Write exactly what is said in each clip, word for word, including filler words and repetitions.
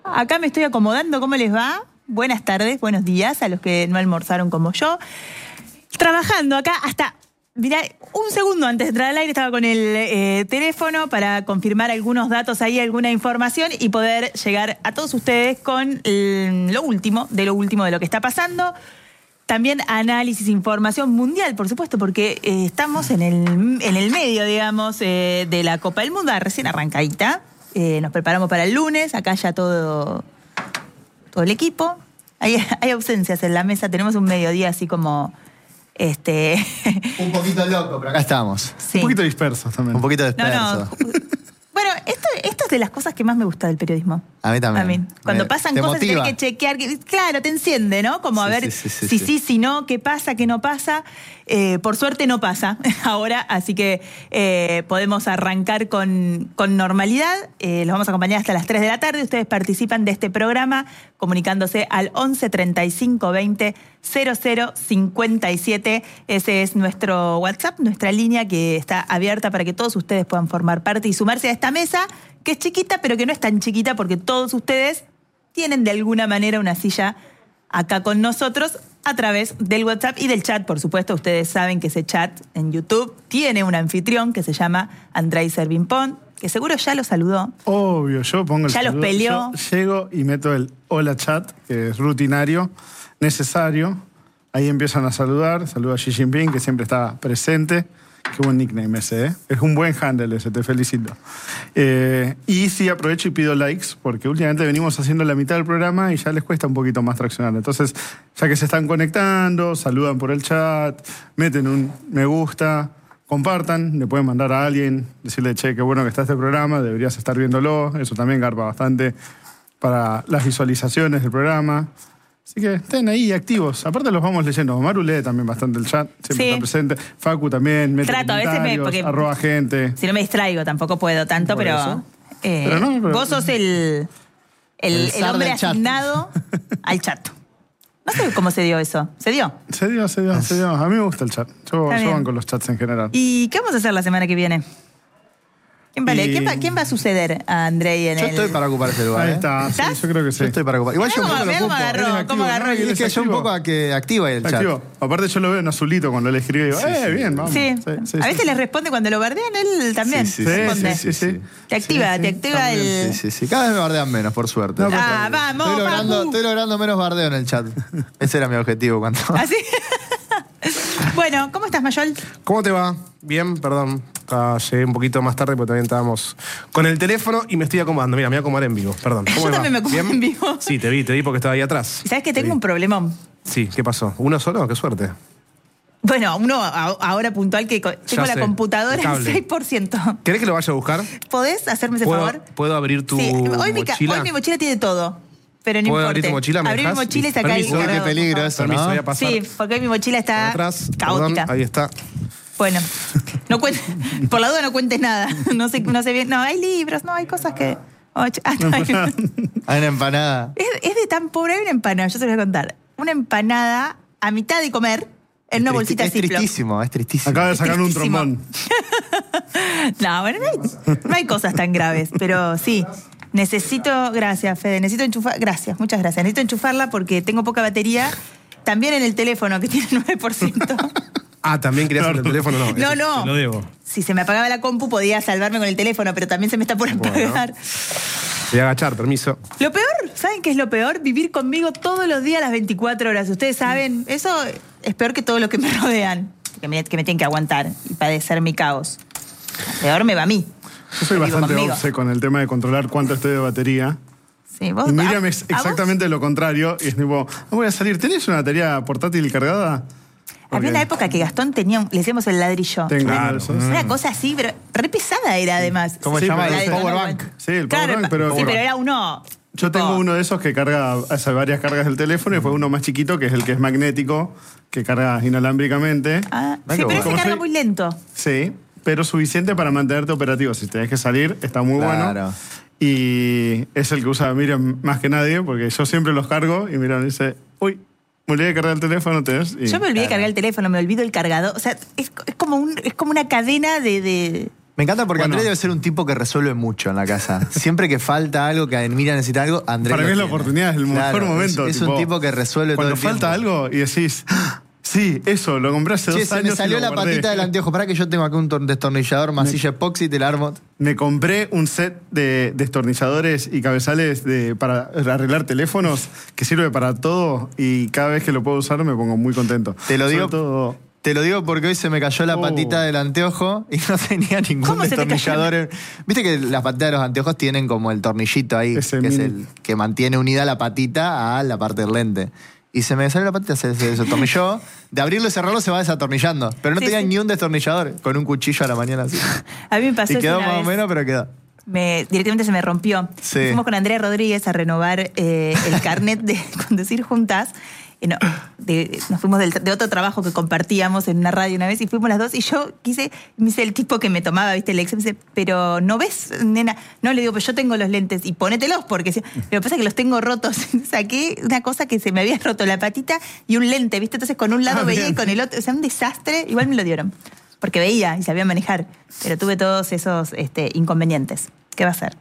Acá me estoy acomodando. ¿Cómo les va? Buenas tardes, buenos días a los que no almorzaron como yo. Trabajando acá hasta... Mirá, un segundo antes de entrar al aire estaba con el eh, teléfono para confirmar algunos datos ahí, alguna información y poder llegar a todos ustedes con el, lo último, de lo último de lo que está pasando. También análisis, información mundial, por supuesto, porque eh, estamos en el, en el medio, digamos, eh, de la Copa del Mundo, recién arrancadita. Eh, nos preparamos para el lunes, acá ya todo, todo el equipo. Hay, hay ausencias en la mesa, tenemos un mediodía así como... Este... Un poquito loco, pero acá estamos. Sí. Un poquito dispersos también. Un poquito disperso. No, no. Bueno, esto, esto es de las cosas que más me gusta del periodismo. A mí también. A mí. Cuando me, pasan cosas motiva. que hay que chequear. Que, claro, te enciende, ¿no? Como sí, a ver sí, sí, sí, si sí. sí, si no, qué pasa, qué no pasa. Eh, por suerte no pasa ahora, así que eh, podemos arrancar con, con normalidad. Eh, los vamos a acompañar hasta las tres de la tarde. Ustedes participan de este programa comunicándose al once treinta y cinco veinte cero cero cincuenta y siete. Ese es nuestro WhatsApp, nuestra línea que está abierta para que todos ustedes puedan formar parte y sumarse a esta mesa, que es chiquita, pero que no es tan chiquita porque todos ustedes tienen de alguna manera una silla acá con nosotros a través del WhatsApp y del chat. Por supuesto, ustedes saben que ese chat en YouTube tiene un anfitrión que se llama Andrei Servimpón, que seguro ya lo saludó. Obvio, yo pongo el Ya los saludo. peleó. Yo llego y meto el hola chat, que es rutinario, necesario. Ahí empiezan a saludar. Saludo a Xi Jinping, que siempre está presente. Qué buen nickname ese, ¿eh? Es un buen handle ese, te felicito. Eh, y sí, aprovecho y pido likes, porque últimamente venimos haciendo la mitad del programa y ya les cuesta un poquito más traccionar. Entonces, ya que se están conectando, saludan por el chat, meten un me gusta, compartan, le pueden mandar a alguien, decirle, che, qué bueno que está este programa, deberías estar viéndolo. Eso también garpa bastante para las visualizaciones del programa. Así que estén ahí activos. Aparte los vamos leyendo. Maru lee también bastante el chat, siempre Sí. está presente. Facu también, mete Trato, a veces me- comentarios, porque- arroba gente. Si no me distraigo, tampoco puedo tanto, Por pero, eso. eh, Pero no, pero- vos sos el, el, El el zar hombre del chat. asignado al chat. No sé cómo se dio eso. ¿Se dio? Se dio, se dio, se dio. A mí me gusta el chat. Yo, Está yo bien. banco los chats en general. ¿Y qué vamos a hacer la semana que viene? ¿Quién va, a leer? Y- ¿Quién va, quién va a suceder a Andrei en Yo el...? estoy para ocupar ese lugar. Ahí ¿eh? está, sí, ¿Estás? yo creo que sí. Yo estoy para ocupar. Igual yo un Mirá poco cómo- lo mirá cómo ocupo. agarró, Él es activo, cómo agarró ¿no? el- Y él Es que yo un activo. poco a que activa el chat. Activo. Aparte yo lo veo en azulito cuando le escribe y digo, eh, bien, vamos. Sí. Sí, sí, a sí, veces sí. les responde cuando lo bardean, él también Sí, sí, Sí, responde. sí, sí, sí. Te activa, Sí, te sí, activa también. el... Sí, sí, sí. Cada vez me bardean menos, por suerte. No, pero- Ah, vamos, Estoy logrando, Facu. estoy logrando menos bardeo en el chat. Ese era mi objetivo cuando... ¿Así? Bueno, ¿cómo estás, Mayol? ¿Cómo te va? Bien, perdón. Ah, llegué un poquito más tarde porque también estábamos con el teléfono y me estoy acomodando. Mira, me voy a acomodar en vivo, perdón. ¿Cómo Yo va? también me acomodo ¿Bien? en vivo. Sí, te vi, te vi porque estaba ahí atrás. ¿Sabes que Te tengo vi. un problemón? Sí, ¿qué pasó? ¿Uno solo? ¡Qué suerte! Bueno, uno a- ahora puntual que co- tengo la sé, computadora el en cable. seis por ciento. ¿Querés que lo vaya a buscar? ¿Podés hacerme ese ¿Puedo, favor? ¿puedo abrir tu Sí, hoy mi, ca- mochila? hoy mi mochila tiene todo. Pero no ¿Puedo importa. abrir tu mochila? ¿Me Abrí mi dejás? mochila y sacar el Permiso. Uy, qué cargador, peligro por favor. eso, Permiso, ¿no? voy a pasar Sí, porque hoy mi mochila por está atrás. caótica. Perdón, ahí está. Bueno, no cuentes, por la duda no cuentes nada. No sé, no sé bien. No, hay libros, no, hay cosas que... Oh, ch- ah, no, hay- Hay una empanada. es, es de tan pobre, hay una empanada, yo se lo voy a contar. Una empanada a mitad de comer en una Es bolsita tristi- Es Ziploc. tristísimo, es tristísimo. Acaba de sacar un Tristísimo. trombón. No, bueno, no hay, no hay cosas tan graves, pero sí. Necesito, gracias, Fede, necesito enchufar, gracias, muchas gracias. Necesito enchufarla porque tengo poca batería. También en el teléfono, que tiene nueve por ciento. Ah, ¿también querías el teléfono? No, No, ese no. Te lo debo. Si se me apagaba la compu, podía salvarme con el teléfono, pero también se me está por apagar. Voy a agachar, permiso. Lo peor, ¿saben qué es lo peor? Vivir conmigo todos los días las veinticuatro horas. Ustedes saben, eso es peor que todo lo que me rodean, que me, que me tienen que aguantar y padecer mi caos. Peor me va a mí. Yo soy que vivo bastante conmigo. obse con el tema de controlar cuánto estoy de batería. Sí, vos, Y Miriam a- es a vos- exactamente lo contrario. Y es tipo, "Ah, voy a salir. ¿Tenés una batería portátil cargada? Había Ok. una época que Gastón tenía, un- le decíamos el ladrillo. Tengo Claro. uno de esos. Una cosa así, pero re pesada era además. ¿Cómo se Sí, llama? pero El ese- power no, bank. Sí, el Claro, power bank, pero... sí, pero era uno. Yo tipo- tengo uno de esos que carga, hace varias cargas del teléfono, y fue uno más chiquito, que es el que es magnético, que carga inalámbricamente. Ah, Mira sí, qué pero ese bueno. carga Como muy lento. Sí, pero suficiente para mantenerte operativo. Si tenés que salir, está muy Claro. bueno. Y es el que usa Miriam más que nadie, porque yo siempre los cargo y Miriam dice, uy, me olvidé de cargar el teléfono, ¿tenés? Y- Yo me olvidé de Claro. cargar el teléfono, me olvido el cargador. O sea, es, es como, un, es como una cadena de, de, Me encanta porque Bueno. Andrés debe ser un tipo que resuelve mucho en la casa. Siempre que falta algo, que Emilia necesita algo, Andrés Para lo mí es la tiene. oportunidad, es el mejor Claro, momento. Es, es tipo, un tipo que resuelve todo Cuando el tiempo. falta algo y decís, "Ah, sí, eso, lo compré hace Che, dos se años. me y salió lo la guardé". patita del anteojo. Pará que yo tengo acá un tor- destornillador masilla epoxi, te la armo. Me compré un set de destornilladores y cabezales de, para arreglar teléfonos que sirve para todo y cada vez que lo puedo usar me pongo muy contento. Te lo Sobre digo- todo- Te lo digo porque hoy se me cayó la Oh. patita del anteojo y no tenía ningún ¿Cómo se te destornillador. en- Viste que las patitas de los anteojos tienen como el tornillito ahí, Ese que es mini. el que mantiene unida la patita a la parte del lente. Y se me salió la patita, se, se desatornilló. De abrirlo y cerrarlo se va desatornillando. Pero no Sí, tenía sí. ni un destornillador. Con un cuchillo a la mañana así. A mí me pasó Y eso quedó una más o vez. menos, pero quedó. Me, directamente se me rompió. Sí. Fuimos con Andrea Rodríguez a renovar eh, el carnet de conducir juntas. Y no, de- nos fuimos del- de otro trabajo que compartíamos en una radio una vez y fuimos las dos y yo quise, me dice el tipo que me tomaba, viste, el ex, me dice, pero ¿no ves, nena? No, le digo, pues yo tengo los lentes y ponételos porque si- lo que pasa es que los tengo rotos. Saqué una cosa que se me había roto la patita y un lente, viste, entonces con un lado Ah, veía bien. y con el otro, o sea, un desastre, igual me lo dieron. Porque veía y sabía manejar, pero tuve todos esos este, inconvenientes. ¿Qué va a ser?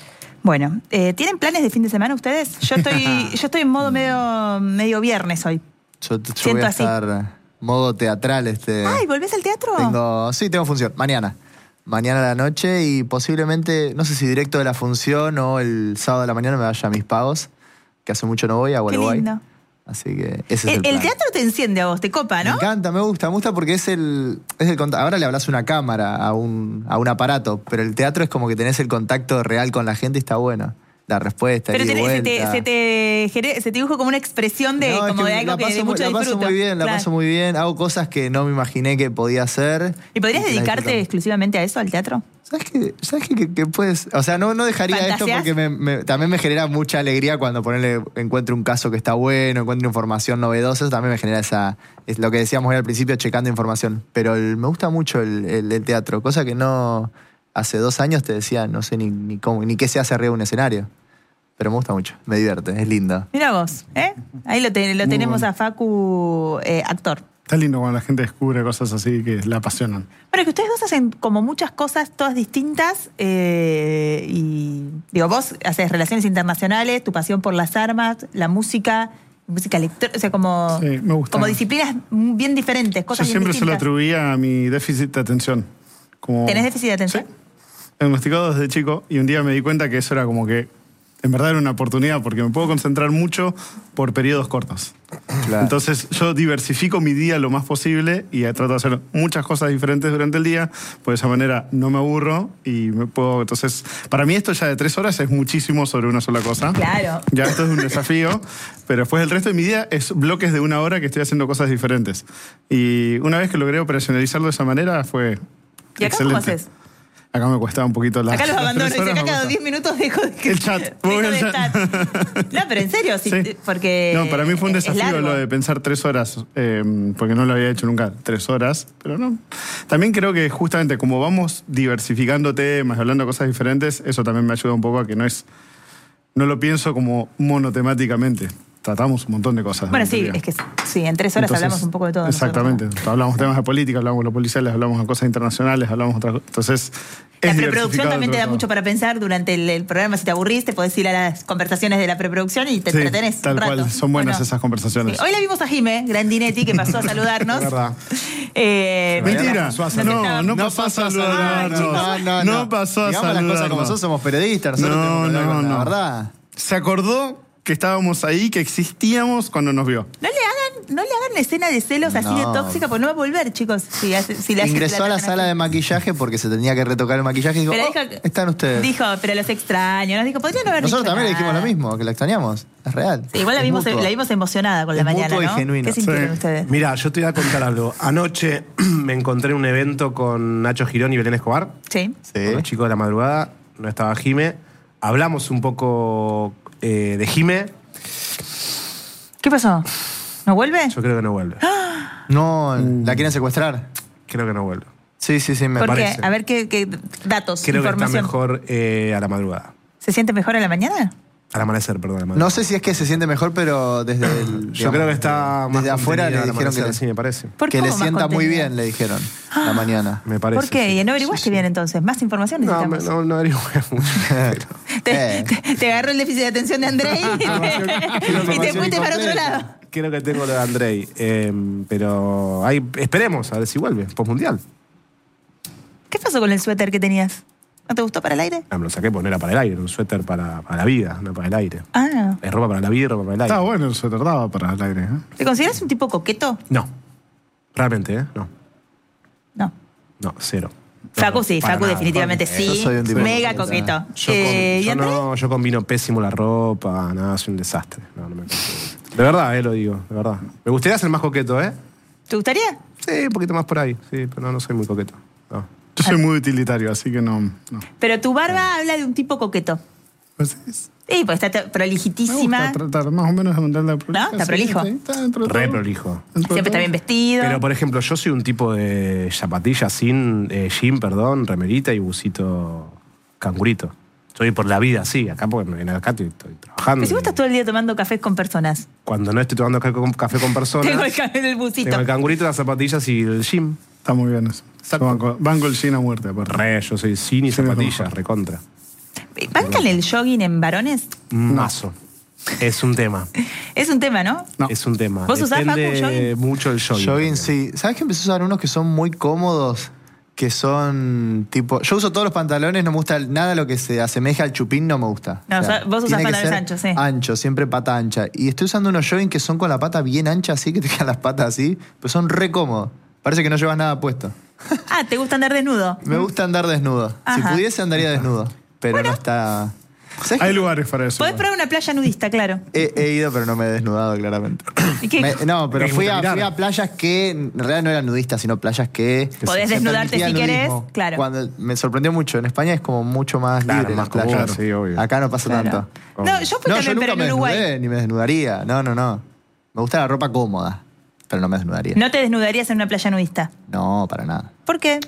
Bueno, eh, ¿tienen planes de fin de semana ustedes? Yo estoy, yo estoy en modo medio, medio viernes hoy. Yo, yo Siento voy a así. estar modo teatral. Este, Ay, ¿volvés al teatro? tengo, sí, tengo función. Mañana. Mañana a la noche y posiblemente, no sé si directo de la función o el sábado de la mañana me vaya a Mis Pagos, que hace mucho no voy, a Qué Gualeguay. lindo. Así que ese es el El, el plan. teatro te enciende a vos, te copa, Me ¿no? encanta, me gusta, me gusta porque es el, es el cont- ahora le hablas a una cámara, a un, a un aparato, pero el teatro es como que tenés el contacto real con la gente y está bueno. La respuesta, Pero el ida y te- se, te, vuelta. se, te, gere- se te dibuja como una expresión de, No, es como que de algo la que paso de muy- mucho la paso disfruto. muy bien, la Claro. paso muy bien. Hago cosas que no me imaginé que podía hacer. ¿Y podrías que las dedicarte disfruto. exclusivamente a eso, al teatro? ¿Sabes qué? ¿Sabes qué? Que, que puedes? O sea, no, no dejaría esto ¿Fantaseás? porque me- me- también me genera mucha alegría cuando ponerle, encuentro un caso que está bueno, encuentro información novedosa. Eso también me genera esa. Es lo que decíamos hoy al principio, checando información. Pero el- me gusta mucho el, el- el teatro, cosa que no. Hace dos años te decía, no sé ni, ni cómo, ni qué se hace arriba de un escenario. Pero me gusta mucho, me divierte, es lindo. Mira vos, ¿eh? Ahí lo, te- lo Muy tenemos bueno. a Facu, eh, actor. Está lindo cuando la gente descubre cosas así que la apasionan. Bueno, que ustedes dos hacen como muchas cosas todas distintas eh, y digo, vos haces relaciones internacionales, tu pasión por las armas, la música, música electrónica, o sea, como, Sí, me gusta. como disciplinas bien diferentes, Yo cosas bien siempre se lo distintas. atribuía a mi déficit de atención. Como, ¿Tenés déficit de atención? Sí. Diagnosticado desde chico y un día me di cuenta que eso era como que en verdad era una oportunidad porque me puedo concentrar mucho por periodos cortos. Claro. Entonces yo diversifico mi día lo más posible y trato de hacer muchas cosas diferentes durante el día, pues de esa manera no me aburro y me puedo... Entonces, para mí esto ya de tres horas es muchísimo sobre una sola cosa. Claro. Ya esto es un desafío, pero después el resto de mi día es bloques de una hora que estoy haciendo cosas diferentes. Y una vez que logré operacionalizarlo de esa manera fue ¿Y acá cómo excelente. haces? Acá me costaba un poquito la Acá los abandono, las tres dice, horas acá me cada cuesta. diez minutos dejo de, El chat, dejo voy al de chat. estar. No, pero en serio, sí, Sí. porque No, para mí fue un es desafío largo. lo de pensar tres horas, eh, porque no lo había hecho nunca, tres horas, pero no. También creo que justamente como vamos diversificando temas, hablando de cosas diferentes, eso también me ayuda un poco a que no es, no lo pienso como monotemáticamente. Tratamos un montón de cosas. Bueno, durante sí, el día. es que sí, en tres horas Entonces, hablamos un poco de todo. Exactamente. nosotros. Hablamos temas de política, hablamos de lo policiales, hablamos de cosas internacionales, hablamos de otras cosas. Entonces, La es preproducción diversificado también te da dentro de mucho todo. para pensar durante el, el programa. Si te aburrís, te podés ir a las conversaciones de la preproducción y te Sí, entretenés tal un rato. cual. Son buenas Bueno, esas conversaciones. sí. Hoy la vimos a Jime Grandinetti, que pasó a saludarnos. Es verdad. Eh, Mentira. pasó a nos No, estaba- no No pasó a pasó a saludarnos. saludarnos. No, no, no. No pasó a Digamos las cosas como saludarnos. sos, somos periodistas, nosotros No, tenemos que hablar no, con la no. verdad. Se acordó que estábamos ahí, que existíamos cuando nos vio. No le hagan, no le hagan escena de celos así de No. tóxica, porque no va a volver, chicos. Si, hace- si le hace- Ingresó si a la tratan sala así. de maquillaje porque se tenía que retocar el maquillaje y dijo, Pero "Oh, dijo- están ustedes. Dijo, pero los extraño. Nos dijo, podrían no haber Nosotros dicho también le dijimos nada. lo mismo, que la extrañamos. Es real. Sí, igual la Es vimos, mutuo. la vimos emocionada con la Es mañana, mutuo y ¿no? genuino. ¿Qué sintieron Sí. ustedes? Mira, yo te voy a contar algo. Anoche me encontré en un evento con Nacho Girón y Belén Escobar, Sí. Sí. con los chicos de la madrugada. No estaba Jime. Hablamos un poco eh, de Jime. ¿Qué pasó? ¿No vuelve? Yo creo que no vuelve. No, ¿la quieren secuestrar? Creo que no vuelve. Sí, sí, sí, me ¿Por qué? parece. A ver qué, qué datos, Creo que está información. mejor eh, a la madrugada. ¿Se siente mejor a la mañana? Al amanecer, perdón. Al amanecer. No sé si es que se siente mejor, pero desde el. Yo digamos, creo que está más desde afuera le contenida al dijeron que, amanecer, sí, me parece. ¿Por que cómo le más sienta muy contenida? bien, le dijeron la mañana. Me parece. ¿Por qué? sí. ¿Y no averiguaste Sí, sí. bien entonces? ¿Más información No, me- necesitamos? no, no averigué mucho. pero- Te, Eh. te- te agarró el déficit de atención de Andrei y te, y te fuiste para otro lado. Creo que tengo lo de Andrei. eh, pero ahí esperemos a ver si vuelve. Postmundial. ¿Qué pasó con el suéter que tenías? ¿No te gustó para el aire? Ah, me lo saqué porque no era para el aire, era un suéter para, para la vida, no para el aire. Ah. Es ropa para la vida y ropa para el aire. Estaba bueno el suéter, daba para el aire. ¿eh? ¿Te consideras un tipo coqueto? No. Realmente, ¿eh? No. No. No, cero. Facu sí, Para Facu nada. definitivamente Yo sí. soy un tipo Mega coqueto. coqueto. Yo, Eh, con- ¿y yo Andrei? no, yo combino pésimo la ropa, nada, soy un desastre. No, no me considero. De verdad, eh, lo digo, de verdad. Me gustaría ser más coqueto, ¿eh? ¿Te gustaría? Sí, un poquito más por ahí, sí, pero no, no soy muy coqueto. No. Yo soy muy utilitario, así que no. no. Pero tu barba habla de un tipo coqueto. Pues es- Sí, pues está te- me prolijitísima. gusta tratar más o menos de mandarla por ¿No? Está prolijo. Re prolijo. Siempre está bien vestido. Pero, por ejemplo, yo soy un tipo de zapatillas sin eh, jean, perdón, remerita y busito cangurito. Soy por la vida así, acá porque en acá estoy, estoy trabajando. Pero si vos y estás todo el día tomando café con personas. Cuando no estoy tomando ca- con- café con personas, Tengo el, ca- el busito. tengo el cangurito, las zapatillas y el jean. Está muy bien eso. Exacto. Banco, banco el jean a muerte, aparte. Re, yo soy sin y Sí, mejor. zapatillas, recontra. ¿Bancan el jogging en varones? Mazo. Es un tema. Es un tema, ¿no? No. Es un tema. ¿Vos usás, Facu, Depende jogging? mucho el jogging. Jogging, también. sí. ¿Sabes que empecé a usar unos que son muy cómodos? Que son tipo. Yo uso todos los pantalones, no me gusta nada lo que se asemeja al chupín, no me gusta. No, o sea, vos usás tiene que pantalones ser anchos, sí. Ancho, siempre pata ancha. Y estoy usando unos jogging que son con la pata bien ancha, así que te quedan las patas así, pero son re cómodos. Parece que no llevas nada puesto. Ah, ¿te gusta andar desnudo? Me gusta andar desnudo. Si Ajá. pudiese, andaría desnudo. Pero no está. ¿Sabes Hay qué? lugares para eso. Podés igual. probar una playa nudista, claro. He, he ido, pero no me he desnudado, claramente. ¿Y qué? Me- no, pero Hay que fui a, mirar. fui a playas que en realidad no eran nudistas, sino playas que. Podés se desnudarte permitía si querés, nudismo. claro. Cuando me sorprendió mucho. En España es como mucho más Claro, libre más las playas. común, sí, obvio. Acá no pasa Claro. tanto. No, yo fui No, yo también, nunca pero me en Uruguay. desnudé, ni me desnudaría. No, no, no. Me gusta la ropa cómoda, pero no me desnudaría. ¿No te desnudarías en una playa nudista? No, para nada. ¿Por qué?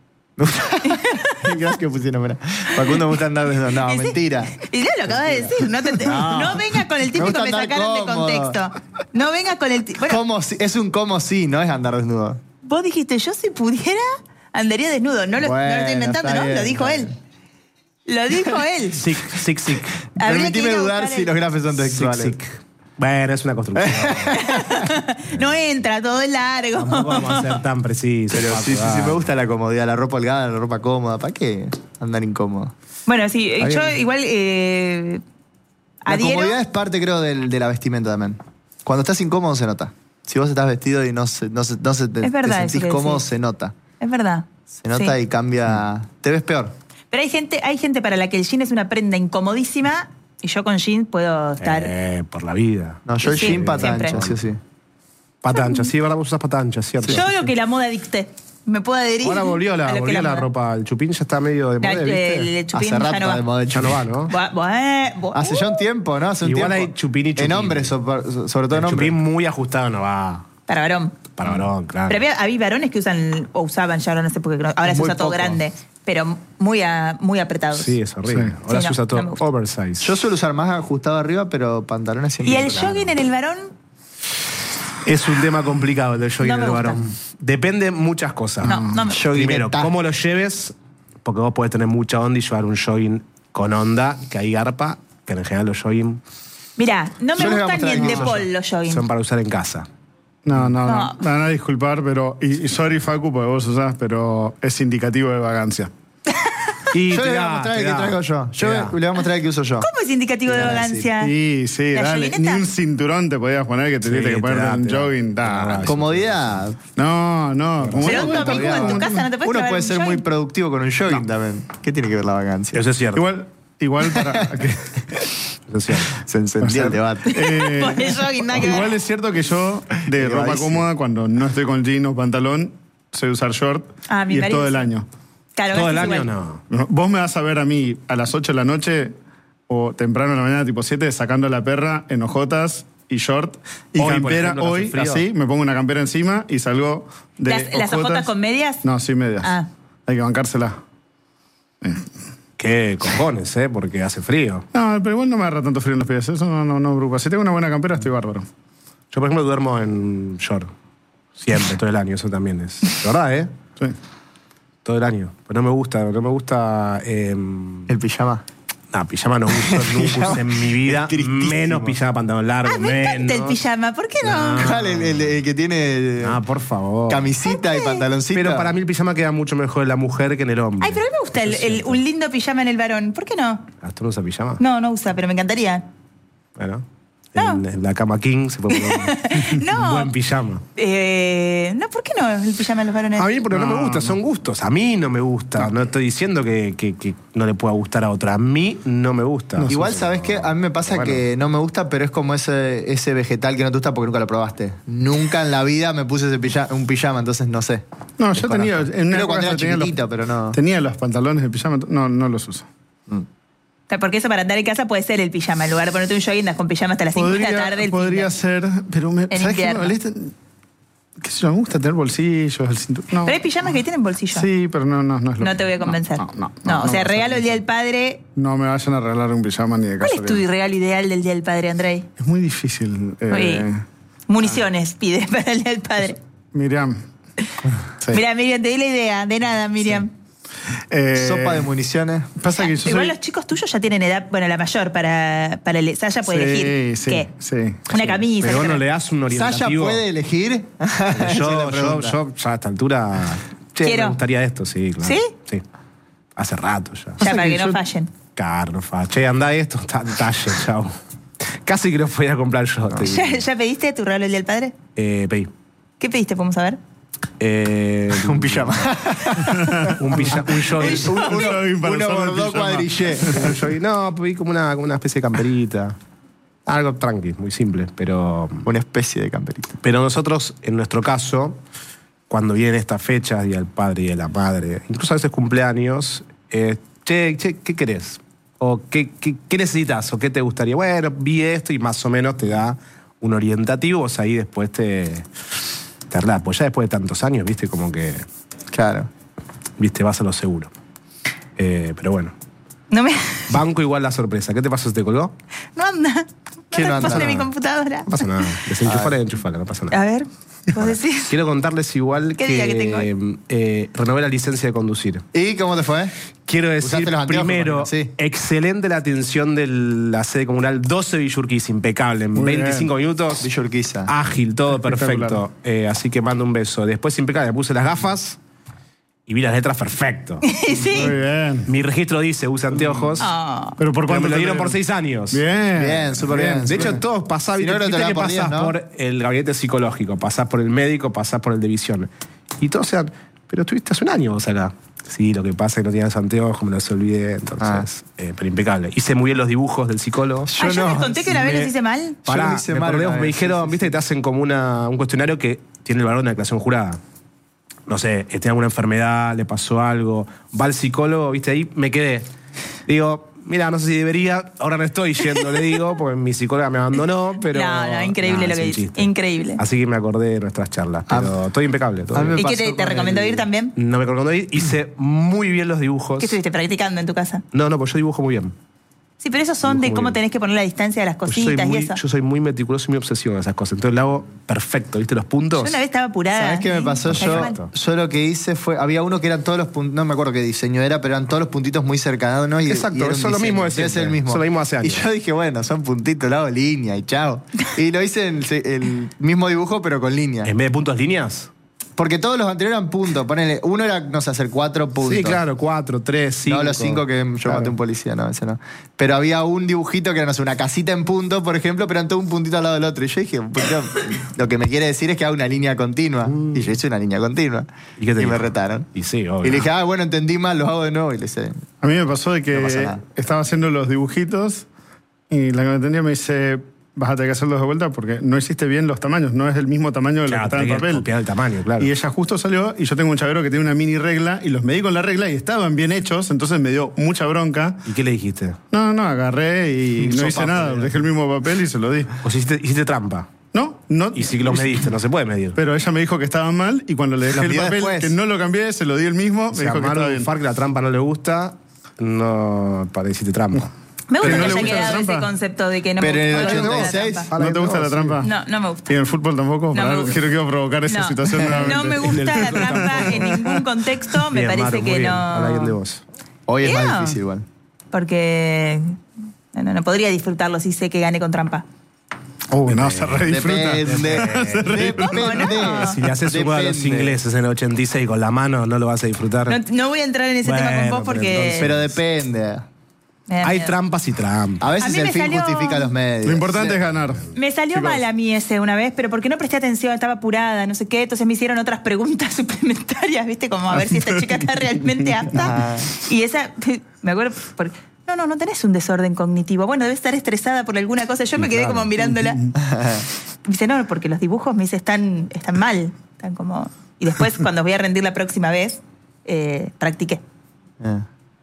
Gracias que pusieron, mira. Facundo me gusta andar desnudo. No, Y sí, mentira. Y ya lo acabas de decir. No, te- No. no vengas con el Me típico gusta me, andar sacaron de cómodo. contexto. No vengas con el... ti- Bueno, Como si- es un como sí, no es andar desnudo. vos dijiste, yo si pudiera, andaría desnudo. No lo, no lo Bueno, estoy inventando, está ¿no? bien, Lo dijo está él. bien. Lo dijo él. Sick, sick, sick. Habría que ir Permitime a dudar buscar si el- los grafes son Sick, textuales. sick. Bueno, es una construcción. No entra, todo es largo. Tampoco vamos a ser tan precisos. Pero Paco, sí, sí, sí, dale. me gusta la comodidad, la ropa holgada, la ropa cómoda. ¿Para qué andar incómodo? Bueno, sí, Está yo bien. igual eh, La adhiero. comodidad es parte, creo, del- de la vestimenta también. Cuando estás incómodo se nota. Si vos estás vestido y no se, no se, no se te, Es verdad te eso sentís que cómodo, decís. se nota. Es verdad. Se nota Sí. y cambia. Te ves peor. Pero hay gente, hay gente para la que el jean es una prenda incomodísima y yo con jean puedo estar. Eh, por la vida. No, yo el Sí, jean pata siempre. ancha, sí o sí. Patancha, sí, ¿verdad? Vos usas patancha, ¿cierto? Yo lo que la moda dicte. Me puedo adherir. Ahora volvió a la, lo que volvió la moda. ropa. El chupín ya está medio de La- moda, el, ¿viste? el chupín Hace rato ya no está va. de moda el Ya no chupín. va, ¿no? Buah, buah, buah. Hace ya un tiempo, ¿no? Hace un Igual tiempo. hay chupín y chupín. En hombres, so- sobre todo en El chupín hombres. muy ajustado no va. Para varón. Para varón, claro. Pero había, había varones que usan, o usaban, ya ahora no sé por qué, ahora se Muy usa todo poco. grande, pero muy, a- muy apretados. Sí, es horrible. Sí. Ahora Sí, se no, usa no todo me gusta. oversize. Yo suelo usar más ajustado arriba, pero pantalones siempre. Y el claro. jogging en el varón, Es un tema complicado el del jogging No en me el gusta. varón. Depende muchas cosas. No, no me- Jogging Primero, está. cómo lo lleves, porque vos podés tener mucha onda y llevar un jogging con onda, que ahí garpa, que en general los jogging mirá, no me Yo les voy a gustan ni mostrar en qué uso depol yo. los jogging. son para usar en casa. No, no, no. No. Me van a disculpar, pero. Y, y sorry, Facu, porque vos usás, pero es indicativo de vagancia. Y Yo te le voy a da, mostrar te el que da, traigo yo. te Yo da. le voy a mostrar el que uso yo. ¿Cómo es indicativo de Te van a vagancia? Sí, sí, ¿La dale. joguineta? Ni un cinturón te podías poner que te Sí, tuviste que te ponerte da, un te da. jogging. Te da. Da. Comodidad. No, no. como Pero no un cuesta, domingo en tu no, casa no te puedes Uno llevar puede un ser muy jogging. productivo con un jogging también. ¿Qué tiene que ver la vacancia? Eso es cierto. Igual, igual para. que- Eso es cierto. Se encendió el debate. eh, Por el jogging, nada que ver. igual es cierto que yo, de ropa Elevadísimo. cómoda, cuando no estoy con jean o pantalón, sé usar short. Ah, mi y es marido todo el sí. año. Claro, Todo el Gasti es año igual. no. Vos me vas a ver a mí a las ocho de la noche o temprano en la mañana, tipo siete, sacando a la perra en ojotas y short. Y Hoy, por campera, ejemplo, no hace hoy, frío. así, me pongo una campera encima y salgo de ¿Las, las ojotas con medias? No, sí, medias. Ah. Hay que bancársela. Eh. Qué cojones, ¿eh? Porque hace frío. No, pero igual no me agarra tanto frío en los pies. Eso no, no, no me preocupa. Si tengo una buena campera, estoy bárbaro. Yo, por ejemplo, duermo en short. Siempre, todo el año. Eso también es. De verdad, ¿eh? Sí. Todo el año. Pero no me gusta, no me gusta... Eh, El pijama. No, pijama no uso, nunca usé en mi vida. Es tristísimo. Menos pijama, pantalón largo, Ah, me menos. encanta el pijama, ¿por qué no? No. ¿Cuál? El, el- el que tiene Ah, por favor. camisita y pantaloncita. Pero para mí el pijama queda mucho mejor en la mujer que en el hombre. Ay, pero a mí me gusta el- el- un lindo pijama en el varón. ¿Por qué no? ¿Tú no usas pijama? No, no usa, pero me encantaría. Bueno. No. En, en la cama king se puede poner un, No. un buen pijama. Eh, no, ¿por qué no el pijama en los varones? A mí porque no, No, me gusta, no. son gustos. A mí no me gusta. No, estoy diciendo que, que- que no le pueda gustar a otra. A mí no me gusta. Igual, ¿sabes qué? A mí me pasa Bueno. que no me gusta, pero es como ese, ese vegetal que no te gusta porque nunca lo probaste. Nunca en la vida me puse ese pijama, un pijama, entonces no sé. No, yo tenía... Desconozco. En una Creo época cuando era tenía los- chiquitito, pero no. Tenía los pantalones de pijama. No, no los uso. O sea, porque eso para andar en casa puede ser el pijama. En lugar de ponerte un jogging, andas con pijama hasta las cinco de la tarde. el podría fin de- ser, pero me, En ¿sabes qué me invierno. molesta? ¿Qué sé yo? Me gusta tener bolsillos, el cinturón. No. Pero hay pijamas que tienen bolsillo. Sí, pero no, no, no es lo No te voy a convencer. No, no, No, no, o sea, no, regalo no, el Día del Padre. No me vayan a regalar un pijama ni de ¿Cuál es tu casualidad. regalo ideal del Día del Padre, Andrei? Es muy difícil. Eh, Uy, municiones pide para el Día del Padre. Miriam. Sí. Mira, Miriam, te di la idea. De nada, Miriam. Eh, Sopa de municiones. Pasa que yo Igual soy... los chicos tuyos ya tienen edad, bueno, la mayor para, para el... Sasha puede Sí, elegir. sí, ¿Qué? sí. Una camisa. Pero vos ¿qué? no le das un ¿Sasha orientativo. puede elegir? Esa es la Yo, yo, pregunta. yo, ya a esta altura. Che, Quiero. me gustaría esto, sí, claro. ¿Sí? Sí. Hace rato ya. Ya, Pasa para que que no yo- fallen. Caro, fa. Che, anda esto, ta- talle, chao. Casi que lo podía comprar yo. te digo. ¿Ya, ya pediste tu regalo el Día del Padre? Eh, pedí. ¿Qué pediste? ¿Podemos saber? Eh, Un pijama. un pijama. Un jogging. Un jogging para Uno usar de bordó pijama. cuadrillé. Un jogging. No, pedí como una, como una especie de camperita. Algo tranqui, muy simple. Pero, Una especie de camperita. pero nosotros, en nuestro caso, cuando vienen estas fechas, Día del Padre y de la Madre, incluso a veces cumpleaños, eh, che, che, ¿qué querés? ¿O qué, qué, qué necesitas? ¿O qué te gustaría? Bueno, vi esto y más o menos te da un orientativo. O sea, ahí después te... te arreglas. Pues ya después de tantos años, viste, como que... Claro. Viste, vas a lo seguro. Eh, pero bueno. No me... Banco igual la sorpresa. ¿Qué te pasó? ¿Se te colgó? No anda. ¿Qué no anda? responde mi computadora. No pasa nada. Desenchufala y enchufala, no pasa nada. A ver, vos decís. Quiero contarles igual ¿Qué que, día que tengo hoy? eh, renové la licencia de conducir. ¿Y cómo te fue? Quiero Usaste decir, los anteojos, primero, imagino, sí. excelente la atención de la sede comunal doce Villurquiza, impecable. En Muy veinticinco bien. minutos, Villa Urquiza. ágil, todo Espectacular. perfecto. Eh, así que mando un beso. Después, impecable, me puse las gafas y vi las letras perfecto. Sí. Muy bien. Mi registro dice, usa anteojos. Ah. Pero por Pero cuánto me lo te dieron dieron? por seis años. Bien. Bien, súper bien. De hecho, súper todos pasás, Si no, viste, creo que te viste dan que por pasás diez, ¿no? por el gabinete psicológico, pasás por el médico, pasás por el de visión. Y todos sean, pero estuviste hace un año vos acá. Sí, lo que pasa es que no tenías anteojos, me los olvidé, entonces, eh, pero impecable. Hice muy bien los dibujos del psicólogo. Ah, yo no. les conté que una vez Me- los hice mal. Yo Pará, lo hice me, mal acordé, una me vez, dijeron, sí, sí. viste que te hacen como una, un cuestionario que tiene el valor de una declaración jurada. No sé, tiene alguna enfermedad, le pasó algo, va al psicólogo, viste, ahí me quedé. Digo, mira, no sé si debería, ahora no estoy yendo, le digo, porque mi psicóloga me abandonó, pero... No, no, increíble Nah, lo es que un dice. chiste. Increíble. Así que me acordé de nuestras charlas, pero todo impecable. Todo a mí bien. me ¿Y qué pasó te, te con recomendó el- ir también? No me recomendó ir, hice muy bien los dibujos. ¿Qué estuviste practicando en tu casa? No, no, pues yo dibujo muy bien. Sí, pero esos son de Muy cómo bien. tenés que poner la distancia de las Pues yo, soy cositas muy, y eso. yo soy muy meticuloso y muy obsesivo en esas cosas. Entonces lo hago perfecto, ¿viste? Los puntos. Yo una vez estaba apurada. ¿Sabes qué me y pasó? me cayó Yo, mal. yo lo que hice fue. Había uno que eran todos los puntos. No me acuerdo qué diseño era, pero eran todos los puntitos muy cercanos, ¿no? Y, Exacto, y era un eso es lo diseño. mismo de Debe ser siempre. el mismo. Eso es lo mismo hace años. Y yo dije, bueno, son puntitos, lo hago línea y chao. Y lo hice en el, el mismo dibujo, pero con línea. En vez de puntos líneas. Porque todos los anteriores eran puntos. Ponele, uno era, no sé, hacer cuatro puntos. Sí, claro, cuatro, tres, cinco. No, los cinco que yo Claro. maté a un policía, no, ese no. Pero había un dibujito que era, no sé, una casita en punto, por ejemplo, pero eran todo un puntito al lado del otro. Y yo dije, pues, yo- lo que me quiere decir es que haga una línea continua. Y yo hice una línea continua. ¿Y qué te me dijo? retaron. Y sí, obvio. Y le dije, ah, bueno, entendí mal, los hago de nuevo. Y le hice, A mí me pasó de No pasa que nada. estaba haciendo los dibujitos y la que me atendía me dice, vas a tener que hacerlos de vuelta porque no hiciste bien los tamaños, no es el mismo tamaño de lo que Claro, está en el tenés que papel. copiar el tamaño, claro. Y ella justo salió y yo tengo un chavero que tiene una mini regla y los medí con la regla y estaban bien hechos, entonces me dio mucha bronca. ¿Y qué le dijiste? No, no, agarré y no Sopa, hice nada, pues, dejé el mismo papel y se lo di. O si hiciste, hiciste trampa. No, no. Y si los mediste, no se puede medir. Pero ella me dijo que estaban mal y cuando le dejé Los el midió papel, después. que no lo cambié, se lo di el mismo, O me sea, dijo que Manu estaba bien. Far, que la trampa no le gusta. no para decirte trampa. Me gusta ¿Pero no que le haya gusta la quedado ese trampa? concepto de que no Pero me en gusta, el no me gusta ochenta y seis, la trampa. ¿No te gusta la trampa? No, no me gusta. ¿Y en el fútbol tampoco? No Pará, me gusta. quiero, quiero provocar esa No. situación nuevamente. No me gusta la trampa en ningún contexto. Me Bien, parece Maru, muy que bien. no. Habla bien de vos. Hoy es Yeah. más difícil igual. Porque no, no, no podría disfrutarlo si sé que gane con trampa. Uy, no, se re disfruta. Depende. ¿Cómo no? Si le haces un gol a los Depende. ingleses en el ochenta y seis con la mano, no lo vas a disfrutar. No, no voy a entrar en ese tema con Bueno, vos pero porque. entonces- Pero depende. me da Hay miedo. trampas y trampas. A A veces mí el me fin salió- justifica los medios. Lo importante es ganar. Me salió Chicos. mal a mí ese una vez, pero porque no presté atención, estaba apurada, no sé qué, entonces me hicieron otras preguntas suplementarias, ¿viste? Como a ver si esta chica está realmente apta. Y esa, me acuerdo, porque, no, no, no tenés un desorden cognitivo. Bueno, debe estar estresada por alguna cosa. Yo me quedé claro. como mirándola. Me dice, no, porque los dibujos me dice están, están mal, están como... Y después, cuando voy a rendir la próxima vez, eh, practiqué. Eh.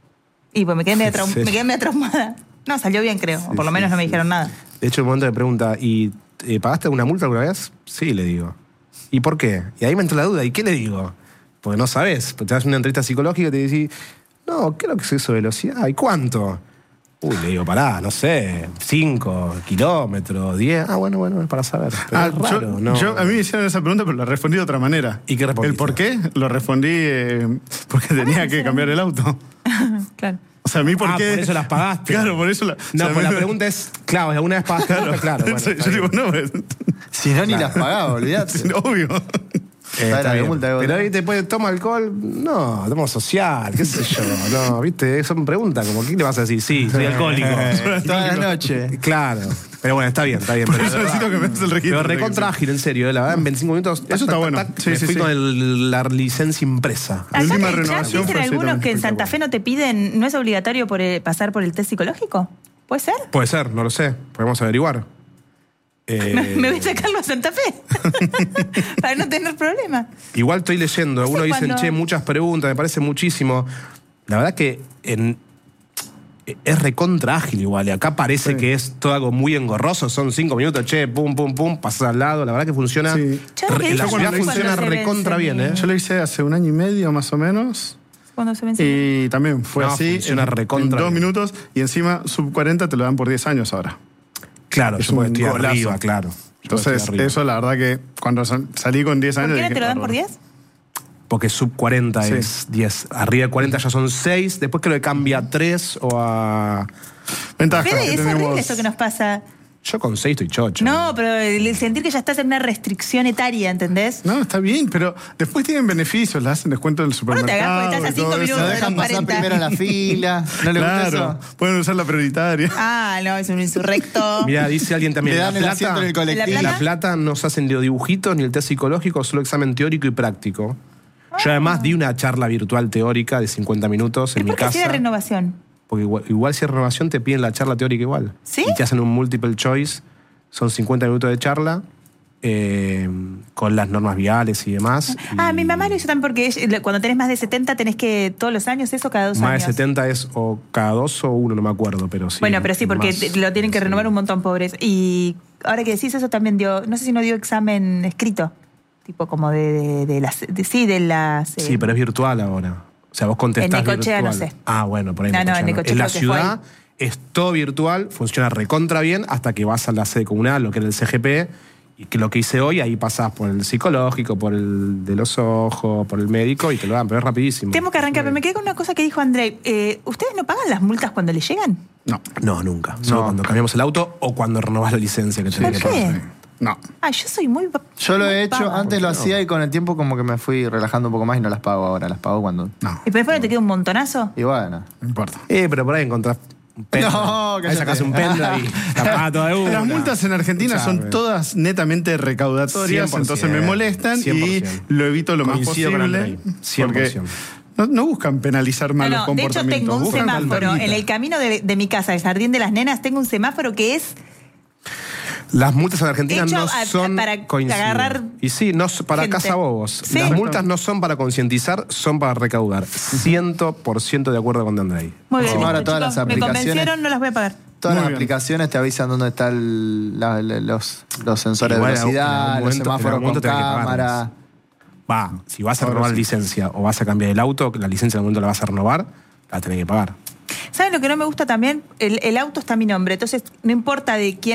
Y pues me quedé medio, traum- ¿En serio? me quedé medio traumada. No, salió bien, creo. o por lo sí, menos no me sí. dijeron nada. De hecho, un momento de pregunta, ¿y eh, pagaste una multa alguna vez? Sí, le digo. ¿Y por qué? Y ahí me entró la duda, ¿y qué le digo? Porque no sabes. Porque te das una entrevista psicológica y te decís, no, ¿qué es lo que es eso de velocidad? ¿Y cuánto? Uy, le digo, pará, no sé, cinco kilómetros, diez. Ah, bueno, bueno, es para saber. Pero Ah, es raro, yo, ¿no? yo- a mí me hicieron esa pregunta, pero la respondí de otra manera. ¿Y qué respondiste? ¿El por qué? Lo respondí eh, porque tenía que cambiar el auto. Claro. O sea, a mí por Ah, qué... por eso las pagaste. Claro, por eso... La, No, o sea, pues la me- pregunta es, claro, ¿alguna vez pagaste? Claro, claro. Bueno, yo está digo, bien. no, pues, Si no, ni las pagaba, olvidate. obvio. Eh, Está está bien, bien. multa de Pero bola. ahí te puede, toma alcohol, no, toma social, qué sé yo, no, viste, son preguntas, como, ¿qué le vas a decir? Sí, soy alcohólico. Toda la noche. Claro, pero bueno, está bien, está bien. Por Pero, eso necesito que me des el registro. pero recontra ágil, en serio, eh, la verdad, en veinticinco minutos. tac, Eso está tac, bueno. tac, Sí, me sí, fui sí. con el- la licencia impresa. La Acá última en el chat renovación dicen fue así algunos también, que en Santa espectacular. Fe no te piden, no es obligatorio por el- pasar por el test psicológico. ¿Puede ser? Puede ser, no lo sé, podemos averiguar. Eh, Me, me voy a sacarlo a Santa Fe para no tener problemas. Igual estoy leyendo, No sé algunos dicen, cuándo- che, muchas preguntas, me parece muchísimo. La verdad que en- es recontra ágil igual, y acá parece Sí. que es todo algo muy engorroso, son cinco minutos, che, pum, pum, pum, pasas al lado, la verdad que funciona, Sí. Yo lo que re- digo la es ciudad cuando funciona se vence recontra bien, mi- ¿eh? Yo lo hice hace un año y medio más o menos. Cuando se vence. Y también fue No, así. funciona en, recontra en dos bien. minutos. Y encima, sub cuarenta te lo dan por diez años ahora. Claro, Es yo porque un estoy golazo. arriba, claro. Yo Entonces, estoy arriba. eso la verdad que cuando sal- salí con diez ¿Por años. qué no dije, te lo dan por bárbaro. diez? Porque sub cuarenta Sí. es diez, arriba de cuarenta ya son seis, después creo que cambia a tres o a... Ventaja. Fede, que es tenemos- horrible eso que nos pasa. Yo con seis estoy chocho. No, pero el sentir que ya estás en una restricción etaria, ¿entendés? No, está bien, pero después tienen beneficios, le hacen descuento del Bueno, te supermercado. hagas porque estás a y todo cinco eso. Lo minutos. dejan pasar cuarenta. primero en la fila. ¿No le gusta Claro, eso? pueden usar la prioritaria. Ah, no, es un insurrecto. Mira, dice alguien también. Le dan La el Plata- asiento en el colectivo. ¿La En La Plata no se hacen ni los dibujitos ni el test psicológico, solo examen teórico y práctico. Yo además di una charla virtual teórica de cincuenta minutos ¿Y en mi por qué así de casa. renovación? Porque igual, igual si es renovación te piden la charla teórica igual. ¿Sí? Y te hacen un multiple choice. Son cincuenta minutos de charla eh, con las normas viales y demás. Ah, y mi mamá lo hizo también porque ella- cuando tenés más de setenta tenés que todos los años, eso cada dos Más años. de setenta es o cada dos o uno, no me acuerdo, pero sí. Bueno, pero sí, porque más, te- lo tienen que sí. renovar un montón, pobres. Y ahora que decís eso también dio, no sé si no dio examen escrito, tipo como de, de, de las, de- sí, de las... Sí, eh, pero es virtual ahora. O sea, vos contestás En Necochea no virtual. sé. Ah, bueno, por ahí No, no, Necochea en Necochea En la creo que fue ciudad es todo virtual, funciona recontra bien hasta que vas a la sede comunal, lo que era el C G P, y que lo que hice hoy, ahí pasás por el psicológico, por el de los ojos, por el médico y te lo dan, pero es rapidísimo. Tengo que arrancar, pero me quedé con una cosa que dijo André. Eh, ¿Ustedes no pagan las multas cuando les llegan? No, No, nunca. Solo No. cuando cambiamos el auto o cuando renovás la licencia que tenés ¿Por que qué? pagar. no. Ah, yo soy muy... Yo lo he hecho, paga. antes lo no? hacía y con el tiempo como que me fui relajando un poco más y no las pago ahora, las pago cuando... No, ¿Y después no te queda un montonazo? Y bueno. no importa. Eh, pero por ahí encontrás un pendrive. No, ahí cállate. sacás un pendrive y la pagás toda de una. Las multas en Argentina son Escuchame. todas netamente recaudatorias, cien por ciento, entonces me molestan cien por y ciento. lo evito lo más Coincido con posible. Andrei, cien por Porque ciento. no, no buscan penalizar No, malos no, de hecho comportamientos. tengo un buscan semáforo calmita. en el camino de, de mi casa, el Jardín de las Nenas, tengo un semáforo que es... Las multas en Argentina Hecho no a- son para coincido. agarrar Y sí, no s- para gente. cazabobos. Sí. Las multas no son para concientizar, son para recaudar. cien por ciento de acuerdo con Andrei. Muy bien, Encima ahora listo, todas chicos, las me aplicaciones- convencieron, no las voy a pagar. Todas Muy las bien. aplicaciones te avisan dónde están la- la- los, los sensores Igual de en algún- en velocidad, algún los momento- en semáforos algún con momento tenés que cámara. pagarlas. Va, si vas a Ahora renovar sí. licencia o vas a cambiar el auto, la licencia en el momento la vas a renovar, la tenés que pagar. ¿Saben lo que no me gusta también? El, el auto está a mi nombre, entonces no importa de quién